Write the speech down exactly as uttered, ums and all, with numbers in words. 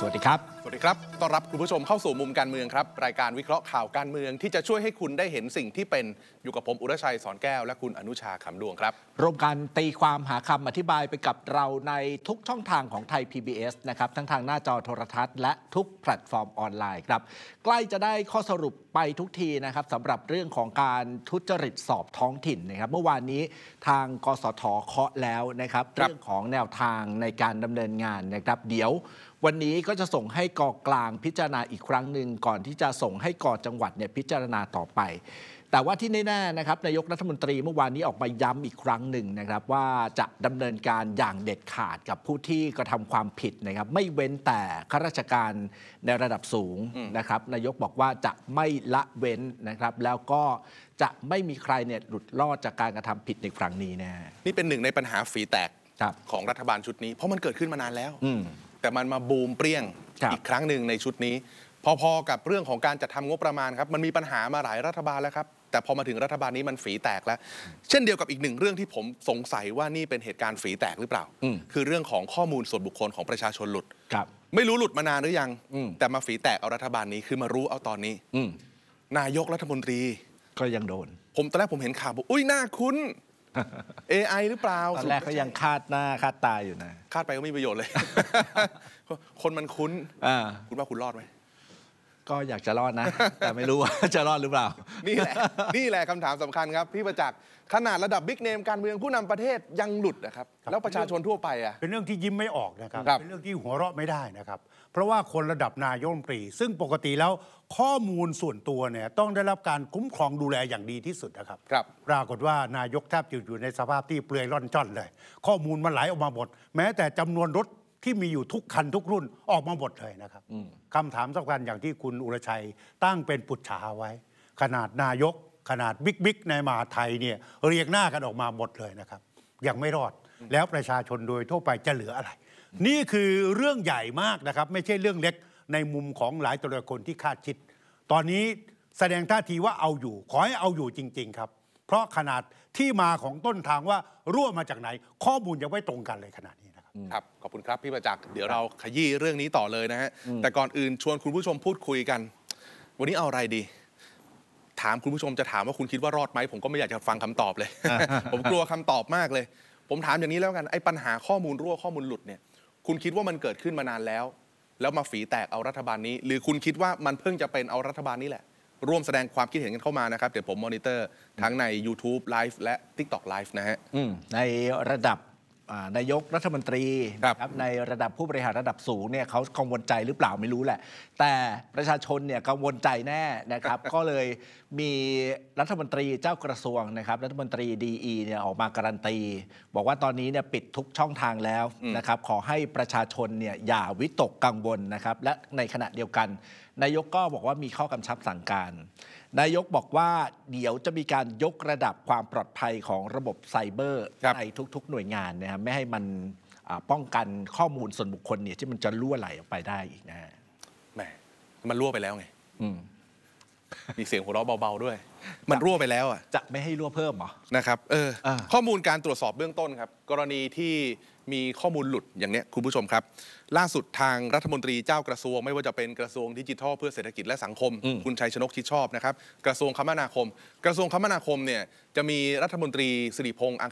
สวัสดีครับสวัสดีครับต้อนรับคุณผู้ชมเข้าสู่มุมการเมืองครับรายการวิเคราะห์ข่าวการเมืองที่จะช่วยให้คุณได้เห็นสิ่งที่เป็นอยู่กับผมอุรชัยสอนแก้วและคุณอนุชาขำดวงครับร่วมกันตีความหาคำอธิบายไปกับเราในทุกช่องทางของไทย พี บี เอส นะครับทั้งทางหน้าจอโทรทัศน์และทุกแพลตฟอร์มออนไลน์ครับใกล้จะได้ข้อสรุปไปทุกทีนะครับสำหรับเรื่องของการทุจริตสอบท้องถิ่นนะครับเมื่อวานนี้ทางกสทเคาะแล้วนะครับเรื่องของแนวทางในการดำเนินงานนะครับเดี๋ยววันนี้ก็จะส่งให้กกลางพิจารณาอีกครั้งหนึ่งก่อนที่จะส่งให้กจังหวัดเนี่ยพิจารณาต่อไปแต่ว่าที่แน่ๆนะครับนายกรัฐมนตรีเมื่อวานนี้ออกมาย้ำอีกครั้งหนึ่งนะครับว่าจะดำเนินการอย่างเด็ดขาดกับผู้ที่กระทำความผิดนะครับไม่เว้นแต่ข้าราชการในระดับสูงนะครับนายกบอกว่าจะไม่ละเว้นนะครับแล้วก็จะไม่มีใครเนี่ยหลุดรอดจากการกระทำผิดในครั้งนี้แน่นี่เป็นหนึ่งในปัญหาฝีแตกของรัฐบาลชุดนี้เพราะมันเกิดขึ้นมานานแล้วแต่มันมาบูมเปรี้ยงอีกครั้งหนึ่งในชุดนี้พอๆกับเรื่องของการจัดทำงบประมาณครับมันมีปัญหามาหลายรัฐบาลแล้วครับแต่พอมาถึงรัฐบาลนี้มันฝีแตกแล้วเช่นเดียวกับอีกหนึ่งเรื่องที่ผมสงสัยว่านี่เป็นเหตุการณ์ฝีแตกหรือเปล่าคือเรื่องของข้อมูลส่วนบุคคลของประชาชนหลุดไม่รู้หลุดมานานหรือยังแต่มาฝีแตกเอารัฐบาลนี้คือมารู้เอาตอนนี้นายกรัฐมนตรีก็ยังโดนผมตอนแรกผมเห็นข่าวบอกอุ้ยหน้าคุ้นเอ ไอ หรือเปล่าตอนแรกเขายังคาดหน้าคาดตาอยู่นะคาดไปก็ไม่มีประโยชน์เลย คนมันคุ้นคุณว่าคุณรอดไหมก็อยากจะรอดนะ แต่ไม่รู้ว่าจะรอดหรือเปล่านี่แหละนี่แหละคำถามสำคัญครับพี่ประจักษ์ขนาดระดับบิ๊กเนมการเมืองผู้นำประเทศยังหลุดนะครับแล้วประชาชนทั่วไปอ่ะเป็นเรื่องที่ยิ้มไม่ออกนะครับเป็นเรื่องที่หัวเราะไม่ได้นะครับเพราะว่าคนระดับนายกรัฐมนตรีซึ่งปกติแล้วข้อมูลส่วนตัวเนี่ยต้องได้รับการคุ้มครองดูแลอย่างดีที่สุดนะครับปรากฏว่านายกแทบจะอยู่ในสภาพที่เปลือยร่อนจ้อนเลยข้อมูลมันไหลออกมาหมดแม้แต่จำนวนรถที่มีอยู่ทุกคันทุกรุ่นออกมาหมดเลยนะครับคำถามสำคัญอย่างที่คุณอุรชัยตั้งเป็นปุจฉาไว้ขนาดนายกขนาดบิ๊กบิ๊กในมหาไทยเนี่ยเรียงหน้ากันออกมาหมดเลยนะครับยังไม่รอดแล้วประชาชนโดยทั่วไปจะเหลืออะไรนี่คือเรื่องใหญ่มากนะครับไม่ใช่เรื่องเล็กในมุมของหลายตัวคนที่คาดคิดตอนนี้แสดงท่าทีว่าเอาอยู่ขอให้เอาอยู่จริงๆครับเพราะขนาดที่มาของต้นทางว่ารั่วมาจากไหนข้อมูลยังไม่ตรงกันเลยขนาดนี้ครับขอบคุณครับพี่ประจักษ์เดี๋ยวเราขยี้เรื่องนี้ต่อเลยนะฮะแต่ก่อนอื่นชวนคุณผู้ชมพูดคุยกันวันนี้เอาอะไรดีถามคุณผู้ชมจะถามว่าคุณคิดว่ารอดไหมผมก็ไม่อยากจะฟังคำตอบเลย ผมกลัวคำตอบมากเลยผมถามอย่างนี้แล้วกันไอ้ปัญหาข้อมูลรั่วข้อมูลหลุดเนี่ยคุณคิดว่ามันเกิดขึ้นมานานแล้วแล้วมาฝีแตกเอารัฐบาลนี้หรือคุณคิดว่ามันเพิ่งจะเป็นเอารัฐบาลนี้แหละร่วมแสดงความคิดเห็นกันเข้ามานะครับเดี๋ยวผมมอนิเตอร์ทั้งใน YouTube Live และ TikTok Live นะฮะในระดับนายกรัฐมนตรีนะครับในระดับผู้บริหารระดับสูงเนี่ยเขากังวลใจหรือเปล่าไม่รู้แหละแต่ประชาชนเนี่ยกังวลใจแน่นะครับ ก็เลยมีรัฐมนตรีเจ้ากระทรวงนะครับรัฐมนตรีดีอีเนี่ยออกมาการันตีบอกว่าตอนนี้เนี่ยปิดทุกช่องทางแล้วนะครับขอให้ประชาชนเนี่ยอย่าวิตกกังวลนะครับและในขณะเดียวกันนายกก็บอกว่ามีข้อกำชับสั่งการนายกบอกว่าเดี๋ยวจะมีการยกระดับความปลอดภัยของระบบไซเบอร์ในทุกๆหน่วยงานนะครับไม่ให้มันป้องกันข้อมูลส่วนบุคคลเนี่ยที่มันจะรั่วไหลออกไปได้อีกนะแหมมันรั่วไปแล้วไงมีเสียงหัวเราะเบาๆด้วยมันรั่วไปแล้วอ่ะจะไม่ให้รั่วเพิ่มเหรอนะครับเออข้อมูลการตรวจสอบเบื้องต้นครับกรณีที่มีข้อมูลหลุดอย่างนี้คุณผู้ชมครับล่าสุดทางรัฐมนตรีเจ้ากระทรวงไม่ว่าจะเป็นกระทรวงดิจิทัลเพื่อเศรษฐกิจและสังคมคุณชัยชนกชิดชอบนะครับกระทรวงคมนาคมกระทรวงคมนาคมเนี่ยจะมีรัฐมนตรีสิริพงษ์